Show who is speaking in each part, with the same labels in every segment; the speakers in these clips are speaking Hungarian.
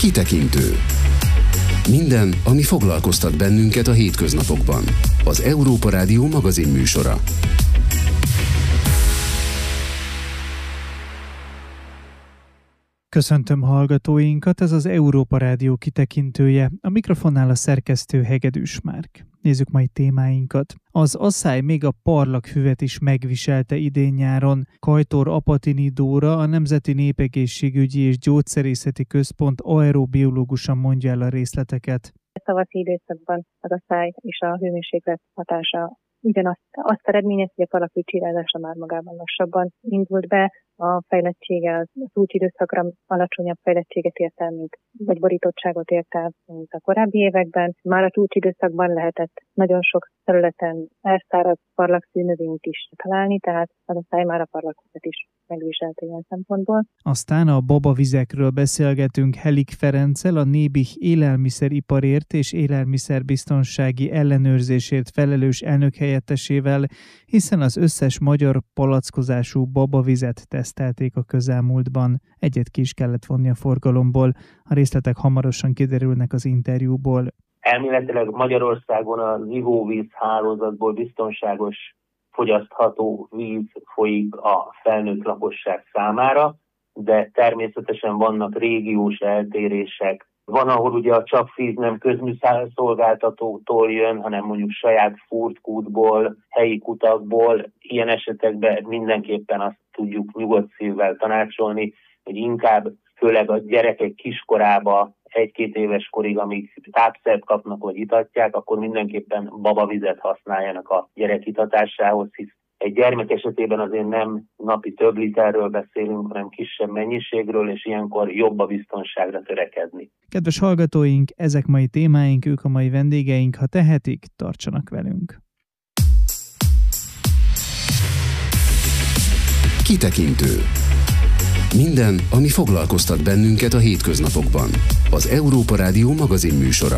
Speaker 1: Kitekintő. Minden, ami foglalkoztat bennünket a hétköznapokban. Az Európa Rádió magazinműsora.
Speaker 2: Köszöntöm hallgatóinkat, ez az Európa Rádió kitekintője. A mikrofonnál a szerkesztő Hegedűs Márk. Nézzük mai témáinkat. Az asszály még a parlagfüvet is megviselte idén-nyáron. Kajtor Apatiny Dóra, a Nemzeti Népegészségügyi és Gyógyszerészeti Központ aerobiológusa mondja el a részleteket.
Speaker 3: A tavaszi időszakban az asszály és a hőmérséklet hatása azt eredményez, hogy a parlagfű csirázása már magában lassabban indult be, a fejlettsége az csúcsidőszakra alacsonyabb fejlettséget ért el, vagy borítottságot ért el, mint a korábbi években. Már a csúcsidőszakban lehetett nagyon sok területen elszáradt parlagfű növényt is találni, tehát az asszály már a parlagfüvet is megviselte ilyen szempontból.
Speaker 2: Aztán a babavizekről beszélgetünk Helik Ferenccel, a Nébih élelmiszeriparért és élelmiszerbiztonsági ellenőrzésért felelős elnökhelyettesével, hiszen az összes magyar palackozású babavizet tesztelték a közelmúltban. Egyet ki is kellett vonni a forgalomból. A részletek hamarosan kiderülnek az interjúból.
Speaker 4: Elméletileg Magyarországon az ivóvíz hálózatból biztonságos, fogyasztható víz folyik a felnőtt lakosság számára, de természetesen vannak régiós eltérések. Van, ahol ugye a csapvíz nem közműszolgáltatótól jön, hanem mondjuk saját furtkútból, helyi kutakból. Ilyen esetekben mindenképpen azt tudjuk nyugodt szívvel tanácsolni, hogy inkább főleg a gyerekek kiskorába 1-2 éves korig, amíg tápszert kapnak vagy itatják, akkor mindenképpen babavizet használjanak a gyerek itatásához, hisz egy gyermek esetében azért nem napi több literről beszélünk, hanem kisebb mennyiségről, és ilyenkor jobb a biztonságra törekedni.
Speaker 2: Kedves hallgatóink, ezek mai témáink, ők a mai vendégeink, ha tehetik, tartsanak velünk.
Speaker 1: Kitekintő. Minden, ami foglalkoztat bennünket a hétköznapokban. Az Európa Rádió magazinműsora.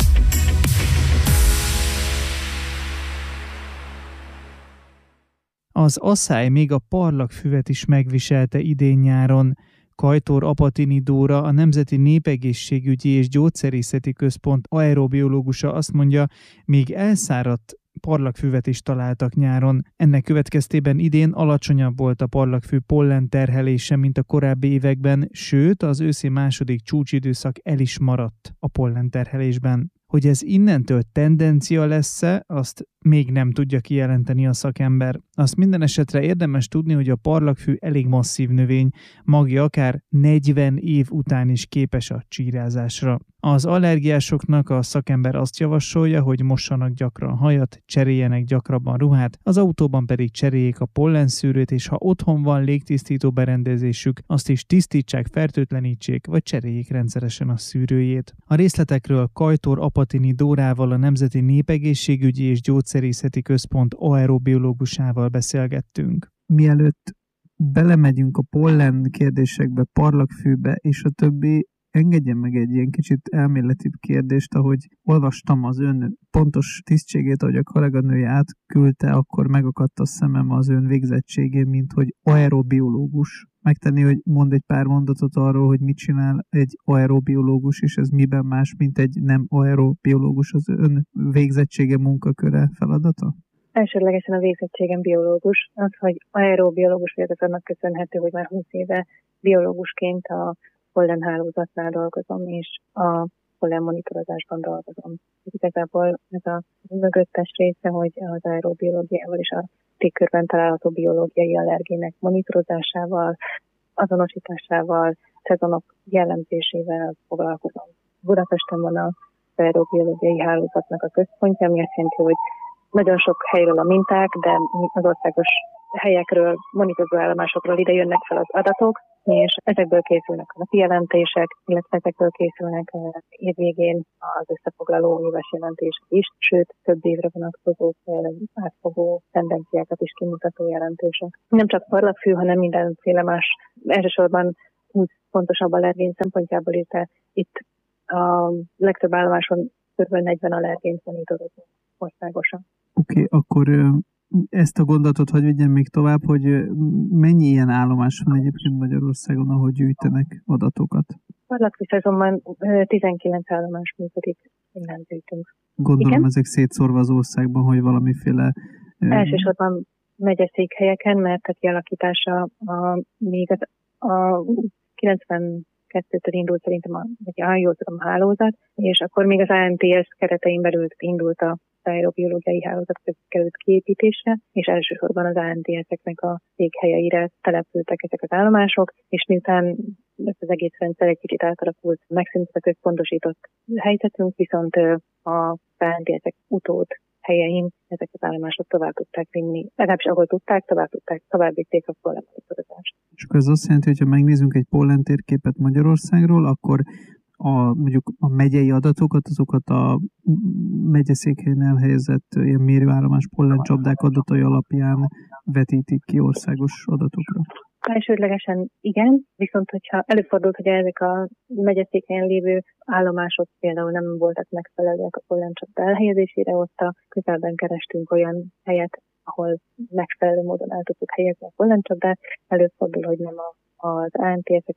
Speaker 2: Az asszály még a parlagfüvet is megviselte idén-nyáron. Kajtor Apatiny Dóra, a Nemzeti Népegészségügyi és Gyógyszerészeti Központ aerobiológusa azt mondja, még elszáradt parlagfüvet is találtak nyáron. Ennek következtében idén alacsonyabb volt a parlagfű pollen terhelése, mint a korábbi években, sőt, az őszi második csúcsidőszak el is maradt a pollen terhelésben. Hogy ez innentől tendencia lesz-e, azt még nem tudja kijelenteni a szakember. Azt minden esetre érdemes tudni, hogy a parlagfű elég masszív növény, magja akár 40 év után is képes a csírázásra. Az allergiásoknak a szakember azt javasolja, hogy mossanak gyakran hajat, cseréljenek gyakrabban ruhát, az autóban pedig cseréljék a pollenszűrőt, és ha otthon van légtisztító berendezésük, azt is tisztítsák, fertőtlenítsék, vagy cseréljék rendszeresen a szűrőjét. A részletekről Kajtor Apatiny Dórával, a Nemzeti Népegészségügyi és Gyógyszerészeti Központ aerobiológusával beszélgettünk. Mielőtt belemegyünk a pollen kérdésekbe, parlagfűbe és a többi, engedjen meg egy ilyen kicsit elméletibb kérdést, ahogy olvastam az ön pontos tisztségét, ahogy a kolléganője átküldte, akkor megakadt a szemem az ön végzettségén, mint hogy aerobiológus. Megtenni, hogy mond egy pár mondatot arról, hogy mit csinál egy aerobiológus, és ez miben más, mint egy nem aerobiológus, az ön végzettsége, munkaköre, feladata?
Speaker 3: Elsődlegesen a végzettségem biológus. Az, hogy aerobiológus vagyok, az annak köszönhető, hogy már 20 éve biológusként a pollenhálózatnál dolgozom, és a pollen monitorozásban dolgozom. Igazából ez a mögöttes része, hogy az aerobiológiával és a légkörben található biológiai allergének monitorozásával, azonosításával, szezonok jellemzésével foglalkozom. Budapesten van az aerobiológiai hálózatnak a központja, ami azt jelenti, hogy nagyon sok helyről a minták, de az országos helyekről, monitorozóállomásokról ide jönnek fel az adatok, és ezekből készülnek a napi jelentések, illetve ezekből készülnek évvégén az összefoglaló éves jelentések is, sőt, több évre vonatkozó átfogó tendenciákat is kimutató jelentések. Nem csak parlagfű, hanem mindenféle más, elsősorban pontosabb allergén szempontjából itt a legtöbb állomáson kb. 40 allergént monitorozunk országosan.
Speaker 2: Oké, akkor ezt a gondolatot hadd vigyem még tovább, hogy mennyi ilyen állomás van egyébként Magyarországon, ahol gyűjtenek adatokat?
Speaker 3: Parlagfű szezonban 19 állomás működik, innen gyűjtünk.
Speaker 2: Gondolom,
Speaker 3: igen?
Speaker 2: Ezek szétszórva az országban, hogy valamiféle...
Speaker 3: Elsősorban megyeszékhelyeken, mert a kialakítása még a 92-től indult szerintem a hálózat, és akkor még az ANTS keretein belül indult a aerobiológiai hálózat került kiépítésre, és elsősorban az ANTS-eknek a székhelyeire települtek ezek az állomások, és miután az egész rendszer egy kicsit átalakult, megszűnt a központosított helyzetünk, viszont a ANTS-ek utód helyein ezek az állomások tovább tudták vinni, legalábbis ahol tudták, tovább vitték a pollenmonitorozást.
Speaker 2: És akkor ez azt jelenti, hogy ha megnézzünk egy pollentérképet Magyarországról, akkor mondjuk a megyei adatokat, azokat a megyeszékhelyen elhelyezett ilyen mérőállomás pollencsapdák adatai alapján vetítik ki országos adatokra?
Speaker 3: Elsődlegesen igen, viszont hogyha előfordult, hogy ezek a megyeszékhelyen lévő állomások például nem voltak megfelelőek a pollencsapda elhelyezésére, ott a közelben kerestünk olyan helyet, ahol megfelelő módon el tudtuk helyezni a pollencsapdát. Előfordul, hogy nem az ANTS-ek,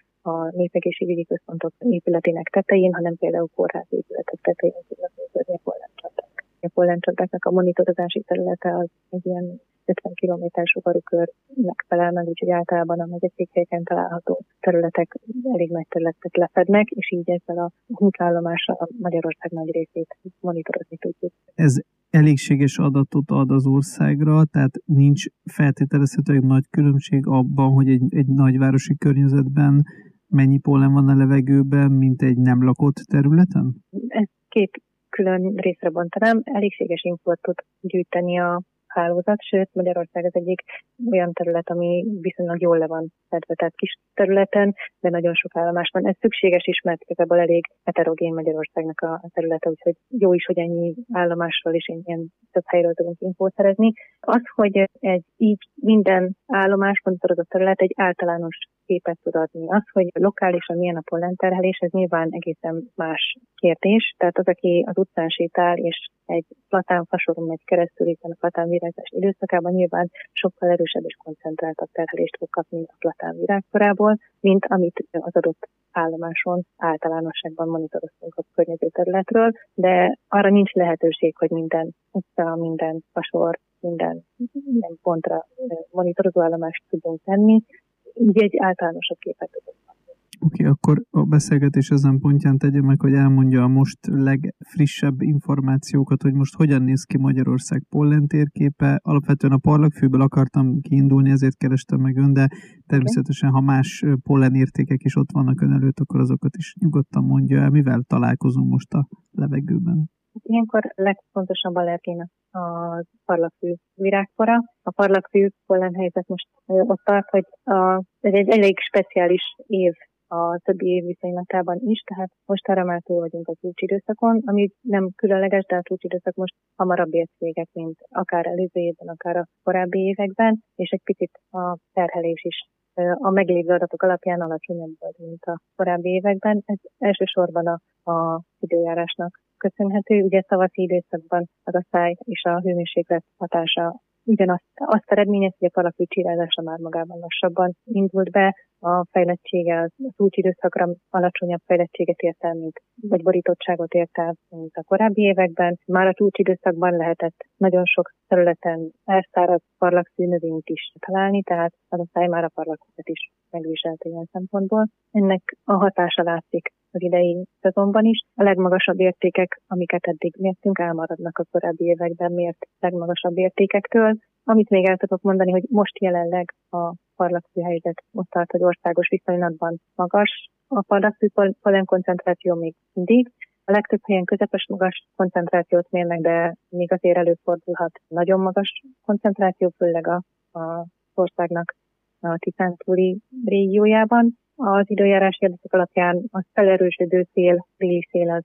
Speaker 3: a népegészségügyi központok épületének tetején, hanem például kórházi épületek tetején tudnak működni a pollencsapdák. A pollencsapdáknak a monitorozási területe az egy ilyen 50 km sugarukör megfelel meg, úgyhogy általában a megyeszékhelyeken található területek elég nagy területet lefednek, és így ezzel a 20 állomással Magyarország nagy részét monitorozni tudjuk.
Speaker 2: Ez elégséges adatot ad az országra, tehát nincs feltételezhetően nagy különbség abban, hogy egy nagyvárosi környezetben mennyi pollen van a levegőben, mint egy nem lakott területen?
Speaker 3: Ez két külön részre bontanám. Elégséges infót tud gyűjteni a hálózat, sőt Magyarország az egyik olyan terület, ami viszonylag jól le van fedve, tehát kis területen, de nagyon sok állomás van. Ez szükséges is, mert igazából elég heterogén Magyarországnak a területe, úgyhogy jó is, hogy ennyi állomásról és ilyen több helyről tudunk infót szerezni. Az, hogy egy így minden állomás monitorozott terület egy általános képet tud adni. Az, hogy lokálisan milyen a pollenterhelés, ez nyilván egészen más kérdés. Tehát az, aki az utcán sétál, és egy platánfasoron megy keresztül, hiszen a platánvirágzás időszakában nyilván sokkal erősebb és koncentráltabb terhelést fog kapni a platánvirágkorából, mint amit az adott állomáson általánosságban monitoroztunk a környező területről, de arra nincs lehetőség, hogy minden utca, minden fasor, minden pontra monitorozó állomást tudunk tenni, így egy általánosabb képet tudunk.
Speaker 2: Oké, akkor a beszélgetés ezen pontján tegye meg, hogy elmondja a most legfrissebb információkat, hogy most hogyan néz ki Magyarország pollentérképe. Alapvetően a Parlagfűből akartam kiindulni, ezért kerestem meg ön, de természetesen, ha más pollenértékek is ott vannak ön előtt, akkor azokat is nyugodtan mondja el. Mivel találkozunk most a levegőben?
Speaker 3: Ilyenkor legfontosabb allergén a parlagfű virágkora. A parlagfű pollenhelyzet most ott tart, hogy ez egy elég speciális év a többi év viszonylatában is, tehát most arra már túl vagyunk a csúcsidőszakon, ami nem különleges, de a csúcsidőszak most hamarabb ért véget, mint akár előző évben, akár a korábbi években, és egy picit a terhelés is a meglévő adatok alapján alacsonyabb volt, mint a korábbi években. Ez elsősorban a időjárásnak köszönhető. Ugye tavaszi időszakban az asszály és a hőmérséklet hatása ugyanazt eredményez, hogy a parlagfű csirázása már magában lassabban indult be, a fejlettsége az csúcsidőszakra alacsonyabb fejlettséget ért el, vagy borítottságot ért el, mint a korábbi években. Már a csúcsidőszakban lehetett nagyon sok területen elszáradt parlagfű növényt is találni, tehát az asszály már a parlagfűt is megviselte ilyen szempontból. Ennek a hatása látszik az idei szezonban is. A legmagasabb értékek, amiket eddig mértünk, elmaradnak a korábbi években mért legmagasabb értékektől. Amit még el tudok mondani, hogy most jelenleg a parlagfű helyzet ott tart, hogy országos viszonylatban magas. A parlagfű pollenkoncentráció még mindig. A legtöbb helyen közepes magas koncentrációt mérnek, de még azért előfordulhat nagyon magas koncentráció, főleg az országnak a tiszántúli régiójában. Az időjárás adatok alapján a felerősödő szél, déli szél, az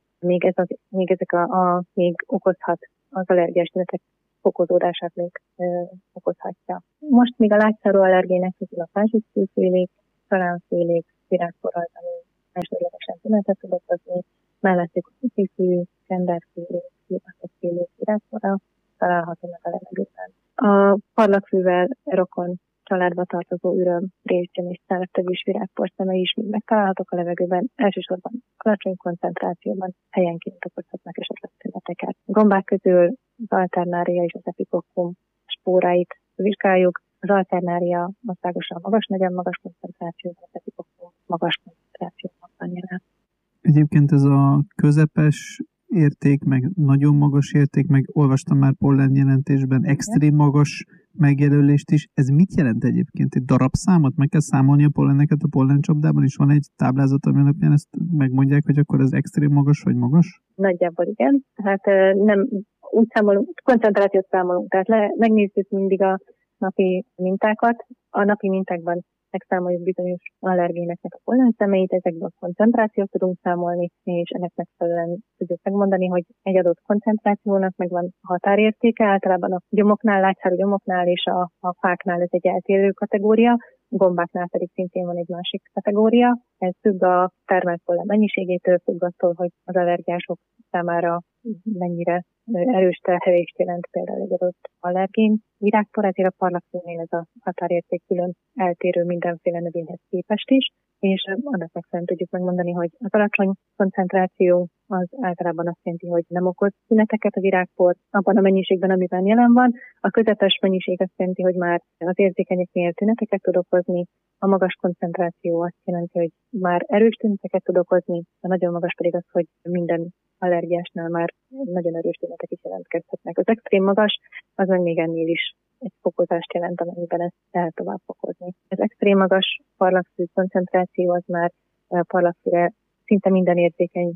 Speaker 3: még okozhat az allergiás tünetek fokozódását még okozhatja. Most még a lágyszáró allergének közül a fázsiszfűfélék, szalánfélék, virágkora az, ami elsődlegesen tünetet tud okozni, mellettük a szifű, kenderfélék, kívasztofélék, virágkora található meg a levegőben. A parlagfűvel rokon családba tartozó üröm, rézgyom és szállattevős virágporszemei is mind megtalálhatók a levegőben, elsősorban alacsony koncentrációban, helyenként okozhatnak esetleg tüneteket. A gombák közül az alternária és az epikokkum spóráit vizsgáljuk. Az alternária országosan magas, nagyon magas koncentrációban, az epikokkum magas koncentrációban van jelen.
Speaker 2: Egyébként ez a közepes érték, meg nagyon magas érték, meg olvastam már pollen jelentésben extrém magas megjelölést is. Ez mit jelent egyébként? Egy darabszámot? Meg kell számolni a polleneket a pollencsapdában, és van egy táblázat, ami alapján ezt megmondják, hogy akkor ez extrém magas vagy magas?
Speaker 3: Nagyjából igen. Hát nem úgy számolunk, koncentrációt számolunk, tehát megnézzük mindig a napi mintákat. A napi mintákban megszámoljuk bizonyos allergéneknek a pollenszemeit, ezekben a koncentrációt tudunk számolni, és ennek megfelelően tudjuk megmondani, hogy egy adott koncentrációnak megvan a határértéke, általában a gyomoknál, lágyszárú gyomoknál és a fáknál ez egy eltérő kategória, gombáknál pedig szintén van egy másik kategória. Ez függ a termelt pollen mennyiségétől, függ attól, hogy az allergiások számára mennyire erős terhelést jelent például egy adott allergén. Virágpor, ezért a parlagfűnél ez a határérték külön eltérő mindenféle növényhez képest is, és annak megfelelően tudjuk megmondani, hogy az alacsony koncentráció az általában azt jelenti, hogy nem okoz tüneteket a virágpor abban a mennyiségben, amiben jelen van. A közepes mennyiség azt jelenti, hogy már az érzékenyeknél tüneteket tud okozni, a magas koncentráció azt jelenti, hogy már erős tüneteket tud okozni, a nagyon magas pedig az, hogy minden allergiásnál már nagyon erős tünetek is jelentkezhetnek. Az extrém magas, az meg még ennél is egy fokozást jelent, amennyiben ezt lehet tovább fokozni. Az extrém magas parlagfű koncentráció az már parlagfűre szinte minden érzékeny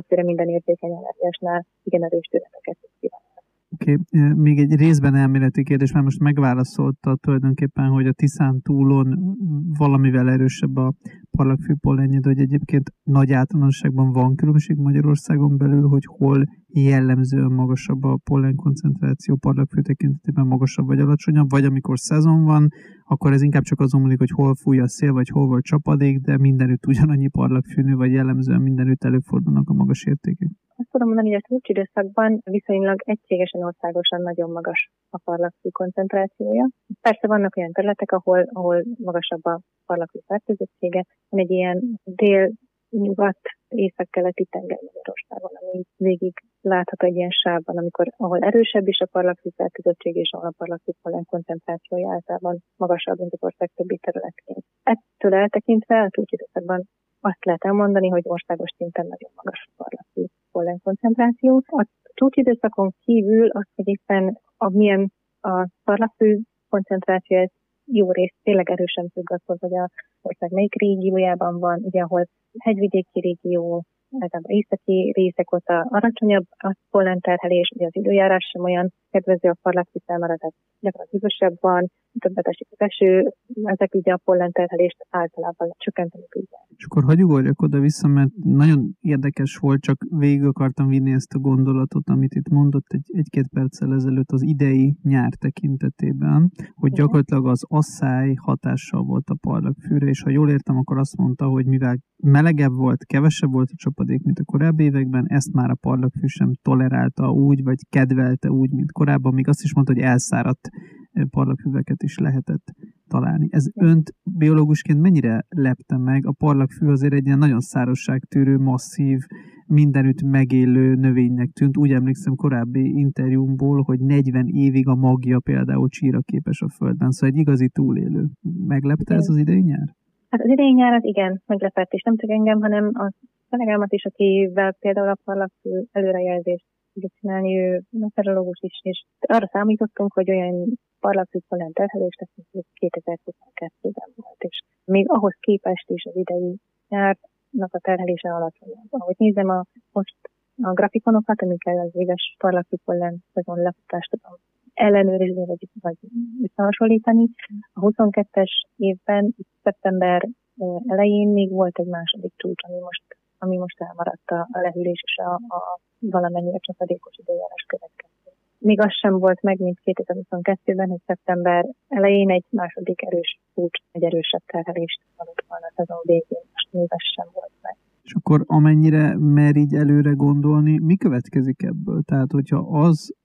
Speaker 3: allergiásnál igen erős tüneteket tud kívánni.
Speaker 2: Oké. Még egy részben elméleti kérdés, mert most megválaszolta tulajdonképpen, hogy a Tiszán túlon valamivel erősebb a parlagfű pollenje, de hogy egyébként nagy általánosságban van különbség Magyarországon belül, hogy hol jellemzően magasabb a pollen koncentráció, parlagfű tekintetében magasabb vagy alacsonyabb, vagy amikor szezon van, akkor ez inkább csak azon múlik, hogy hol fúj a szél, vagy hol volt csapadék, de mindenütt ugyanannyi parlagfűnő, vagy jellemzően mindenütt előfordulnak a magas értékek.
Speaker 3: Azt tudom mondani, hogy a csúcsidőszakban viszonylag egységesen országosan nagyon magas a parlagfű koncentrációja. Persze vannak olyan területek, ahol magasabb a parlagfű fertőzöttsége. Van egy ilyen dél-nyugat észak-keleti tenger Magyarországon, ami végig látható egy ilyen sávban, ahol erősebb is a parlagfű fertőzöttség, és ahol a parlagfű pollen koncentrációja általában magasabb, mint az ország többi területén. Ettől eltekintve a csúcsidőszakban azt lehet elmondani, hogy országos szinten nagyon magas a parlagfű pollen koncentráció. A csúcsidőszakon kívül az, hogy éppen milyen a parlagfű koncentráció, ez jó rész tényleg erősen függ attól, hogy az ország melyik régiójában van, ugye ahol hegyvidéki régió, általában északi részek ott alacsonyabb a pollenterhelés, ugye az időjárás sem olyan kedvező a parlagfű számára, tehát gyakran hűvösebb van, többet esik az eső, ezek ugye a pollenterhelést általában csökkenteni tudják.
Speaker 2: És akkor hagyj ugorjak oda-vissza, mert nagyon érdekes volt, csak végig akartam vinni ezt a gondolatot, amit itt mondott egy-két perccel ezelőtt az idei nyár tekintetében, hogy gyakorlatilag az asszály hatással volt a parlagfűre, és ha jól értem, akkor azt mondta, hogy mivel melegebb volt, kevesebb volt a csapadék, mint a korábbi években, ezt már a parlagfű sem tolerálta úgy, vagy kedvelte úgy, mint korábban, még azt is mondta, hogy elszáradt parlagfüveket is lehetett találni. Ez önt biológusként mennyire lepte meg? A parlagfű azért egy ilyen nagyon szárosságtűrő, masszív, mindenütt megélő növénynek tűnt. Úgy emlékszem korábbi interjúmból, hogy 40 évig a magja például csíra képes a földben. Szóval egy igazi túlélő. Meglepte ez az idei nyár? Hát
Speaker 3: az idei nyár az igen, meglepett, és nem csak engem, hanem a kollégámat is, akivel például a parlagfű előrejelzést tudjuk csinálni, ő meteorológus is, és arra számítottunk, hogy olyan parlagfű pollen terhelés lesz, mint 2022-ben volt, és még ahhoz képest is az idei nyárnak a terhelése alacsonyabb. Ahogy nézem most a grafikonokat, amikkel az éves parlagfű pollen szezon lefutást tudom ellenőrizni, vagy összehasonlítani. A 22-es évben, szeptember elején még volt egy második csúcs, ami most elmaradt a lehűlés és a valamennyire csapadékos időjárás következő. Még az sem volt meg, mint 2022-ben, hogy szeptember elején egy második erős csúcs, egy erősebb terhelést adott volna a szezon végén, most még az sem volt meg.
Speaker 2: És akkor amennyire mer így előre gondolni, mi következik ebből? Tehát, hogyha az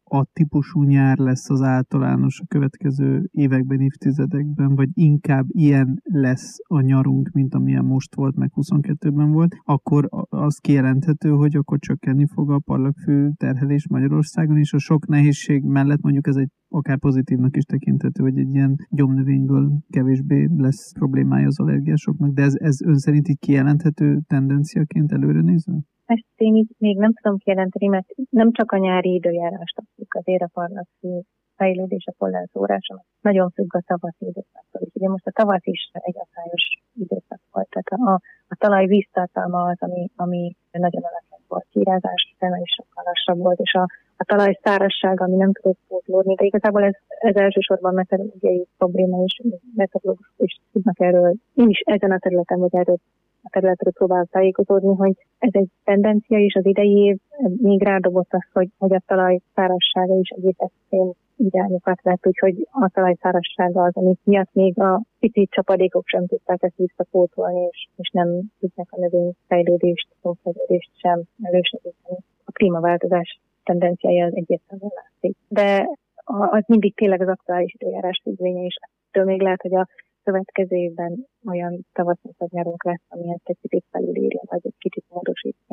Speaker 2: a típusú nyár lesz az általános a következő években, évtizedekben, vagy inkább ilyen lesz a nyarunk, mint amilyen most volt, meg 22-ben volt, akkor az kijelenthető, hogy akkor csökkenni fog a parlagfű terhelés Magyarországon, és a sok nehézség mellett mondjuk ez egy akár pozitívnak is tekinthető, hogy egy ilyen gyomnövényből kevésbé lesz problémája az allergiásoknak, de ez ön szerint így kijelenthető tendenciaként előre nézve?
Speaker 3: Ezt én így még nem tudom kijelenteni, mert nem csak a nyári időjárást függ, azért a parlagfű fejlődés, a pollenszórása nagyon függ a tavaszi időszaktól. Ugye most a tavasz is egy aszályos időszak volt, tehát a talaj víztartalma az, ami nagyon alacsony volt, kiírázás is sokkal lassabb volt, és a talaj szárazsága, ami nem tudott pótlódni, de igazából ez elsősorban meteorológiai probléma, és meteorológusok is tudnak erről. Én is ezen a területen, vagy erről a területről próbálok tájékozódni, hogy ez egy tendencia, és az idei év még rádobott az, hogy a talaj szárazsága is egész extrém irányokat vett, úgyhogy a talaj szárazsága az, amit miatt még a pici csapadékok sem tudták ezt visszapótolni, és nem tudnak a növényfejlődést, tófejlődést sem elősegíteni. A klímaváltozás tendenciája az egyértelműen látszik. De az mindig tényleg az aktuális időjárás függvénye is. Ettől még lehet, hogy a következő évben olyan tavaszunk vagy nyarunk lesz, ami ezt egy kicsit felülírja, vagy egy kicsit módosítja.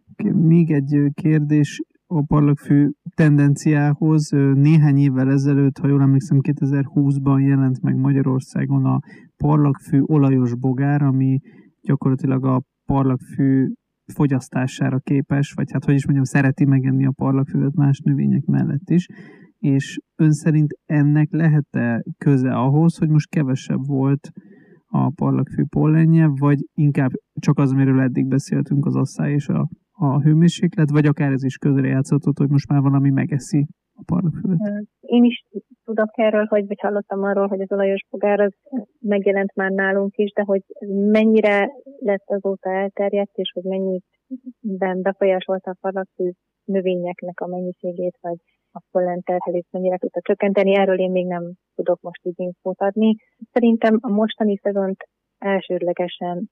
Speaker 2: Még egy kérdés a parlagfű tendenciához. Néhány évvel ezelőtt, ha jól emlékszem, 2020-ban jelent meg Magyarországon a parlagfű olajos bogár, ami gyakorlatilag a parlagfű fogyasztására képes, vagy hát hogy is mondjam, szereti megenni a parlagfüvet más növények mellett is. És ön szerint ennek lehet-e köze ahhoz, hogy most kevesebb volt a parlagfű pollenje, vagy inkább csak az, amiről eddig beszéltünk, az asszály és a hőmérséklet, vagy akár ez is közre játszhatott, hogy most már valami megeszi a parlagfüvet?
Speaker 3: Én is tudok erről, vagy hallottam arról, hogy az olajos bogár az megjelent már nálunk is, de hogy mennyire lett azóta elterjedt, és hogy mennyiben befolyásolta a parlagfű növényeknek a mennyiségét, vagy a pollen terhelést mennyire tudta csökkenteni, erről én még nem tudok most így infót adni. Szerintem a mostani szezont elsődlegesen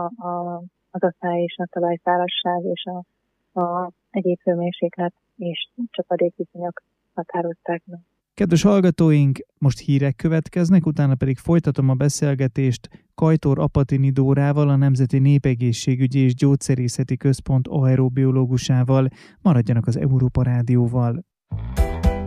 Speaker 3: az asszály és a talajszárazság és a egyéb hőmérséklet és csapadékviszonyok határozták meg.
Speaker 2: Kedves hallgatóink, most hírek következnek, utána pedig folytatom a beszélgetést Kajtor Apatini Dórával, a Nemzeti Népegészségügyi és Gyógyszerészeti Központ aerobiológusával. Maradjanak az Európa Rádióval.